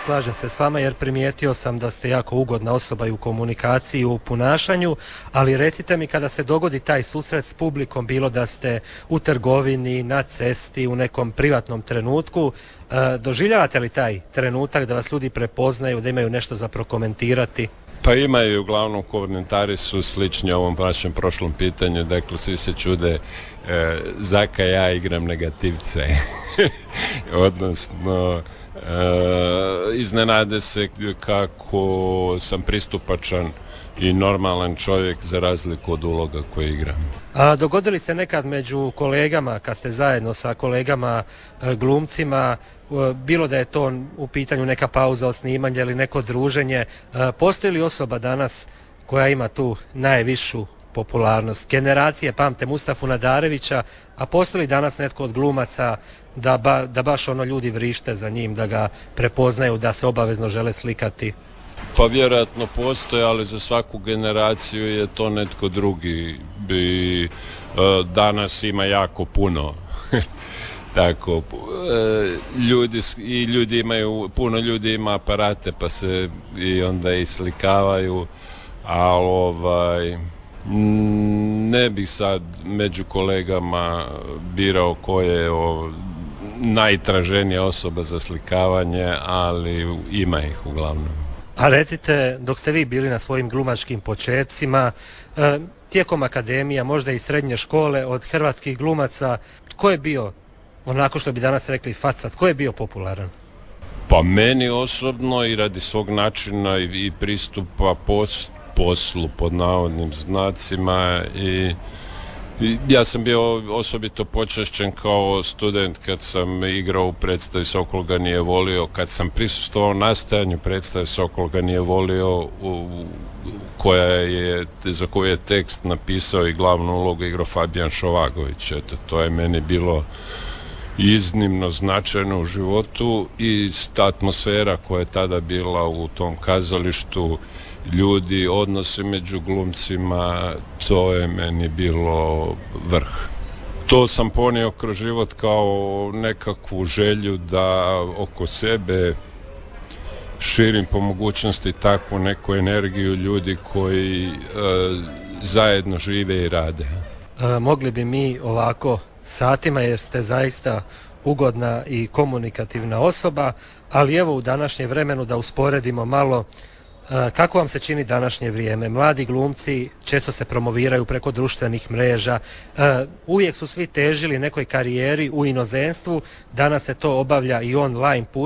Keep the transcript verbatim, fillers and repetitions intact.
slažem se s vama jer primijetio sam da ste jako ugodna osoba i u komunikaciji i u ponašanju, ali recite mi kada se dogodi taj susret s publikom, bilo da ste u trgovini, na cesti, u nekom privatnom trenutku, doživljavate li taj trenutak da vas ljudi prepoznaju, da imaju nešto za prokomentirati? Pa imaju, uglavnom komentari su slični ovom vašem prošlom pitanju, dakle svi se čude e, zaka ja igram negativce, odnosno e, iznenade se kako sam pristupačan i normalan čovjek za razliku od uloga koje igram. A dogodili se nekad među kolegama, kad ste zajedno sa kolegama e, glumcima, bilo da je to u pitanju neka pauza od snimanja ili neko druženje, postoji li osoba danas koja ima tu najvišu popularnost? Generacije pamte Mustafu Nadarevića, a postoji li danas netko od glumaca da, ba, da baš ono ljudi vrište za njim, da ga prepoznaju, da se obavezno žele slikati? Pa vjerojatno postoje, ali za svaku generaciju je to netko drugi. Bi, danas ima jako puno. Tako, ljudi, i ljudi imaju, puno ljudi ima aparate pa se i onda i slikavaju, ali ovaj, ne bih sad među kolegama birao ko je o, najtraženija osoba za slikavanje, ali ima ih uglavnom. A recite, dok ste vi bili na svojim glumačkim počecima, tijekom akademija, možda i srednje škole, od hrvatskih glumaca, tko je bio, onako što bi danas rekli, faca, tko je bio popularan? Pa meni osobno i radi svog načina i, i pristupa pos, poslu pod navodnim znacima i, i ja sam bio osobito počašćen kao student kad sam igrao u predstavi Sokol ga nije volio, kad sam prisustvovao nastajanju predstave Sokol ga nije volio u, u, koja je, za koju je tekst napisao i glavnu ulogu igrao Fabijan Šovagović. Eto, to je meni bilo iznimno značajno u životu i ta atmosfera koja je tada bila u tom kazalištu, ljudi, odnose među glumcima, to je meni bilo vrh. To sam ponio kroz život kao nekakvu želju da oko sebe širim po mogućnosti takvu neku energiju ljudi koji e, zajedno žive i rade. E, mogli bi mi ovako satima jer ste zaista ugodna i komunikativna osoba, ali evo u današnjem vremenu da usporedimo malo kako vam se čini današnje vrijeme. Mladi glumci često se promoviraju preko društvenih mreža, uvijek su svi težili nekoj karijeri u inozemstvu, danas se to obavlja i online putem.